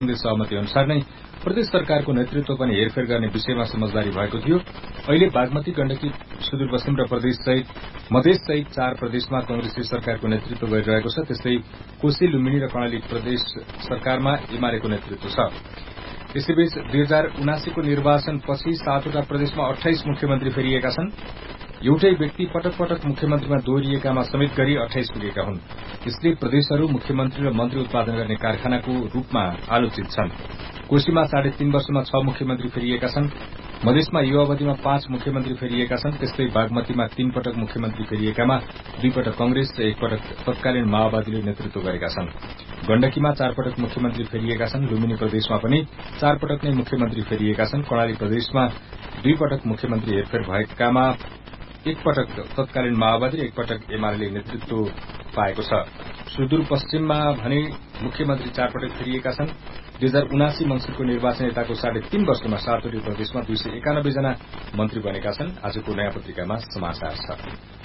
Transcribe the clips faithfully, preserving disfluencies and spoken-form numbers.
सहमति अनुसार नै प्रदेश सरकारको नेतृत्व पनि हेरफेर गर्ने विषयमा समझदारी भएको थियो। अहिले बागमती, गण्डकी, सुदूरपश्चिम र प्रदेश सहित मधेस सहित चार प्रदेशमा कांग्रेसले सरकारको नेतृत्व गरिरहेको छ। त्यस्तै कोशी, लुम्बिनी र कर्णाली प्रदेश सरकारमा एमालेको नेतृत्व छ। यसैबीच दुई हजार उनासीको निर्वाचनपछि सातवटा प्रदेशमा अठाइस मुख्यमन्त्री फेरिएका छन्। एउटै व्यक्ति पटक पटक मुख्यमन्त्रीमा दोहोरिएकामा समेत गरी अठाइस पुगेका हुन्। यसले प्रदेशहरू मुख्यमन्त्री र मन्त्री उत्पादन गर्ने कारखानाको रूपमा आलोचित छन्। कोशीमा साढे तीन वर्षमा छ मुख्यमन्त्री फेरिएका छन्। मधेसमा यो अवधिमा पाँच मुख्यमन्त्री फेरिएका छन्। त्यस्तै बागमतीमा तीन पटक मुख्यमन्त्री फेरिएकामा दुई पटक कंग्रेस र एक पटक तत्कालीन माओवादीले नेतृत्व गरेका छन्। गण्डकीमा चार पटक मुख्यमन्त्री फेरिएका छन्। लुम्बिनी प्रदेशमा पनि चार पटक नै मुख्यमन्त्री फेरिएका छन्। कर्णाली प्रदेशमा दुई पटक मुख्यमन्त्री हेरफेर भएकामा एक पटक तत्कालीन माओवादी र एक पटक एमाले नेतृत्व पाएको छ। सुदूरपश्चिममा भने मुख्यमन्त्री चार पटक फेरिएका छन्। दुई हजार उनासी मंसिरको निर्वाचन यताको साढे तीन वर्षमा सातवटै प्रदेशमा दुई सय एकानब्बे जना मन्त्री बनेका छन्। आजको नयाँ पत्रिकामा समाचार छ।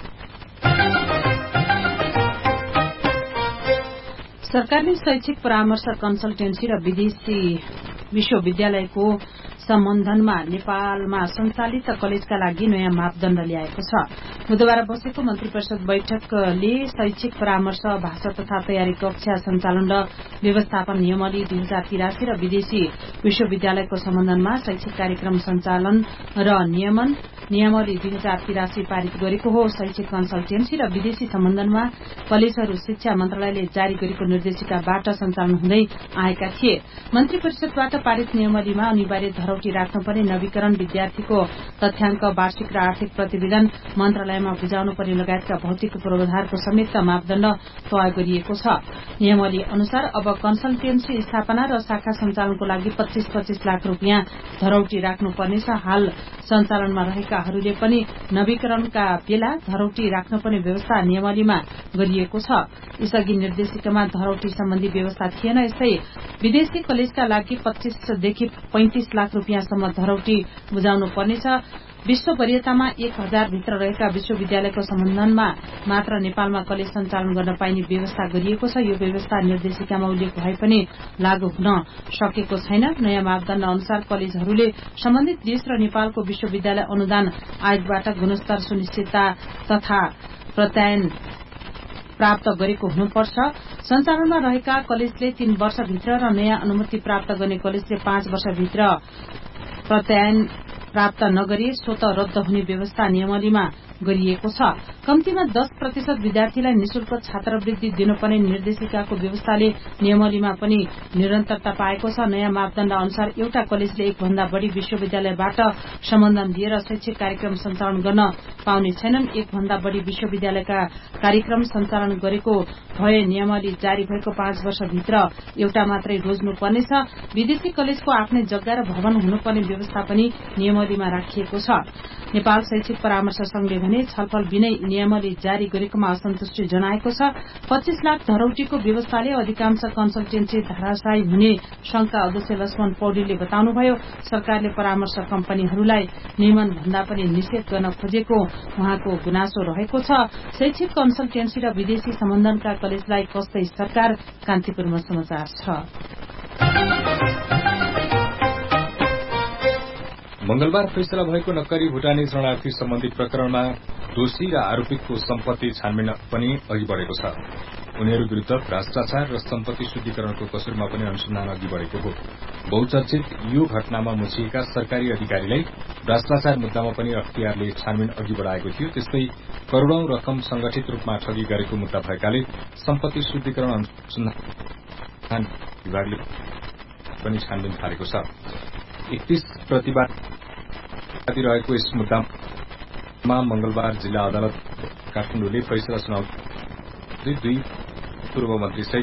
सरकारले शैक्षिक परामर्श कन्सल्टेन्सी र विदेशी विश्वविद्यालयको सम्बन्धनमा नेपालमा सञ्चालित कलेजका लागि नयाँ मापदण्ड ल्याएको छ। बुधबार बसेको मन्त्री परिषद बैठकले शैक्षिक परामर्श, भाषा तथा तयारी कक्षा सञ्चालन र व्यवस्थापन नियमावली दुई हजार तिरासी र विदेशी विश्वविद्यालयको सम्बन्धनमा शैक्षिक कार्यक्रम सञ्चालन र नियमन नियमावली दुई हजार तिरासी पारित गरेको हो। शैक्षिक कन्सल्टेन्सी र विदेशी सम्बन्धनमा कलेजहरू शिक्षा मन्त्रालयले जारी गरेको निर्देशिकाबाट सञ्चालन हुँदै आएका थिए। मन्त्री परिषदबाट पारित नियमावलीमा अनिवार्य धरौटी राख्नुपर्ने, नवीकरण, विद्यार्थीको तथ्याङ्क, वार्षिक र आर्थिक प्रतिवेदन मन्त्रालयमा बुझाउनु पर्ने लगायतका भौतिक पूर्वाधारको संयुक्त मापदण्ड तय गरिएको छ। नियमावली अनुसार अब कन्सल्टेन्सी स्थापना र शाखा सञ्चालनको लागि पच्चीस पच्चीस लाख रूपियाँ धरौटी राख्नुपर्नेछ। हाल सञ्चालनमा रहेकाहरूले पनि नवीकरणका बेला धरौटी राख्नुपर्ने व्यवस्था नियमावलीमा गरिएको छ। यसअघि निर्देशिकामा धरौटी सम्बन्धी व्यवस्था थिएन। यस्तै विदेशी कलेजका लागि पच्चीसदेखि पैंतिस लाख रूपियाँसम्म धरौटी बुझाउनु पर्नेछ। विश्व वरियतामा एक हजार भित्र रहेका विश्वविद्यालयको सम्बन्धनमा मात्र नेपालमा कलेज सञ्चालन गर्न पाइने व्यवस्था गरिएको छ। यो व्यवस्था निर्देशिकामा उल्लेख भए पनि लागू हुन सकेको छैन। नयाँ मापदण्ड अनुसार कलेजहरूले सम्बन्धित देश र नेपालको विश्वविद्यालय अनुदान आयोगबाट गुणस्तर सुनिश्चितता तथा प्रत्यायन प्राप्त गरेको हुनुपर्छ। सञ्चालनमा रहेका कलेजले तीन वर्षभित्र र नयाँ अनुमति प्राप्त गर्ने कलेजले पाँच वर्षभित्र प्रत्यायन प्राप्त नगरी स्वत रद्द हुने व्यवस्था नियमावलीमा गरिएको छ। कम्तीमा दस प्रतिशत विद्यार्थीलाई निशुल्क छात्रवृत्ति दिनुपर्ने निर्देशिकाको व्यवस्थाले नियमावलीमा पनि निरन्तरता पाएको छ। नयाँ मापदण्ड अनुसार एउटा कलेजले एक भन्दा बढ़ी विश्वविद्यालयबाट सम्बन्धन लिएर शैक्षिक कार्यक्रम सञ्चालन गर्न पाउने छैनन्। एक भन्दा बढ़ी विश्वविद्यालयका कार्यक्रम सञ्चालन गरेको भए नियमावली जारी भएको पाँच वर्षभित्र एउटा मात्रै रोज्नुपर्नेछ। विदेशी कलेजको आफ्नै जग्गा र भवन हुनुपर्ने व्यवस्था पनि नियमावलीमा राखिएको छ। नेपाल शैक्षिक परामर्श संघले भने छलफल बिनै नियमावली जारी गरेकोमा असन्तुष्टि जनाएको छ। पच्चीस लाख धरौटीको व्यवस्थाले अधिकांश कन्सल्टेन्सी धराशायी हुने संघका अध्यक्ष लक्ष्मण पौडेलले बताउनुभयो। सरकारले परामर्श कम्पनीहरूलाई नियमन भन्दा पनि निषेध गर्न खोजेको उहाँको गुनासो रहेको छ। शैक्षिक कन्सल्टेन्सी र विदेशी सम्बन्धनका कलेजलाई कस्दै सरकार। कान्तिपुरमा समाचार छ। मंगलबार फैसला भएको नक्कली भूटानी शरणार्थी सम्बन्धी प्रकरणमा दोषी र आरोपितको सम्पत्ति छानबिन पनि अघि बढ़ेको छ। उनीहरू विरूद्ध भ्रष्टाचार र सम्पत्ति शुद्धिकरणको कसुरमा पनि अनुसन्धान अघि बढ़ेको हो। बहुचर्चित यो घटनामा मुछिएका सरकारी अधिकारीलाई भ्रष्टाचार मुद्दामा पनि अख्तियारले छानबिन अघि बढ़ाएको थियो। त्यस्तै करोड़ौं रकम संगठित रूपमा ठगी गरेको मुद्दा भएकाले सम्पत्ति शुद्धिकरण अनुसन्धान विभागले पनि छानबिन थालेको छ। एकतीस प्रतिवादी रहेको यस मुद्दामा मंगलबार जिल्ला अदालत काठमाडौँले फैसला सुनाउँदै दुई पूर्व मन्त्री सहित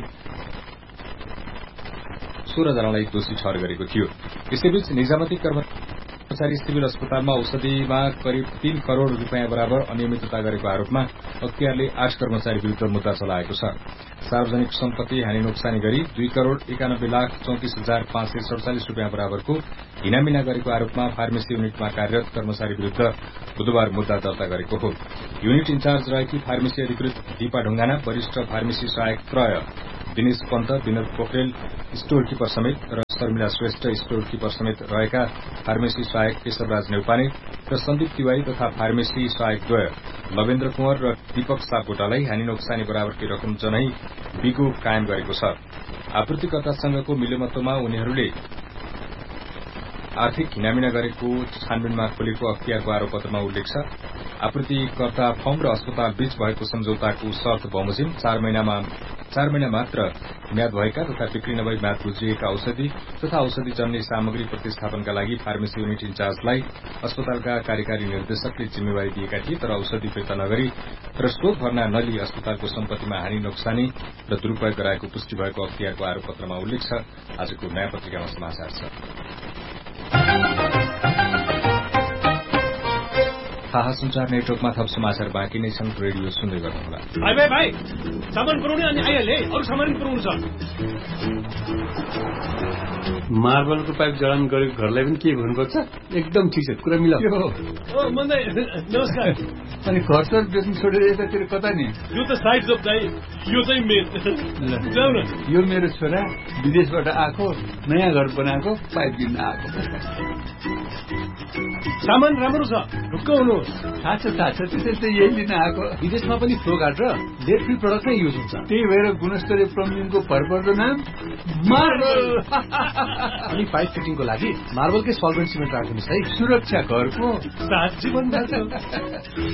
सोह्र जनालाई दोषी ठहर गरेको थियो। यसैबीच निजामती कर्मचारी सिविल अस्पतालमा औषधिमा करिब तीन करोड़ रूपियाँ बराबर अनियमितता गरेको आरोपमा अख्तियारले आठ कर्मचारी विरूद्ध मुद्दा चलाएको छ। सार्वजनिक सम्पत्ति हानि नोक्सानी गरी दुई करोड़ एकानब्बे लाख चौतिस हजार पाँच सय सड़चालिस रूपियाँ बराबरको हिनामिना गरेको आरोपमा फार्मेसी युनिटमा कार्यरत कर्मचारी विरूद्ध बुधबार मुद्दा दर्ता गरेको हो। युनिट इन्चार्ज रहेकी फार्मेसी अधिकृत दीपा ढुङ्गाना, वरिष्ठ फार्मेसी सहायक त्रय दिनेश पन्त, विनोद पोखरेल, स्टोर किपर समेत र शर्मिला श्रेष्ठ स्टोर किपर समेत रहेका फार्मेसी सहायक केशवराज नेउपाने र सन्दीप तिवारी तथा फार्मेसी सहायकद्वय लवेन्द्र कुँवर र दीपक सापकोटालाई हानि नोक्सानी बराबरकी रकम जनै बिगो कायम गरेको छ। आपूर्तिकर्तासँगको मिलेमत्वमा उनीहरूले आर्थिक हिनामिना गरेको छानबिनमा खोलेको अख्तियारको आरोपपत्रमा उल्लेख छ। आपूर्तिकर्ता फर्म र अस्पताल बीच भएको सम्झौताको शर्त बमोजिम चार महिनामा चार महिना मात्र म्याद भएका तथा बिक्री नभई म्याद बुझिएका औषधि तथा औषधि जन्य सामग्री प्रतिस्थापनका लागि फार्मेसी युनिट इन्चार्जलाई अस्पतालका कार्यकारी निर्देशकले जिम्मेवारी दिएका थिए, तर औषधि फिर्ता नगरी र स्रोत भर्ना नलिई अस्पतालको सम्पत्तिमा हानि नोक्सानी र दुरूपयोग गराएको पुष्टि भएको अख्तियारको आरोपपत्रमा उल्लेख छ। आजको नयाँ पत्रिकामा समाचार छ। थाहा संचार नेटवर्कमा थप समाचार बाँकी नै छन्। रेडियो सुन्दै गर्नुहोला। भाइ भाइ भाइ सामान पुर्याउने अनि आइहाले अरू सामान पुर्याउनु छ। मार्बलको पाइप जडान गरेको घरलाई पनि के भन्नुपर्छ? एकदम ठिक छ, कुरा मिलाऊ। ओ मन्दै नमस्कार। अनि घर सर बेच्नु छोडेर यतातिर कता नि? यो त साइड जब चाहिँ यो चाहिँ मेरो। जाऊ न। यो मेरो छोरा विदेशबाट आएको नयाँ घर बनाएको पाइप किन्न आएको। सामान राम्रो छ, ढुक्क हुनुहोस्। थाहा छ थाहा छ, त्यसैले त यही लिन आएको। विदेशमा पनि फ्लो गार्ड र लेड फ्री प्रडक्ट नै युज हुन्छ। त्यही भएर गुणस्तरीय प्लम्बिङको भरपर्दो नाम मार्बल। अनि पाइप फिटिङको लागि मार्बलकै सल्भेन्ट सिमेन्ट राख्नुहोस् है। सुरक्षा घरको साँच्ची भन्दा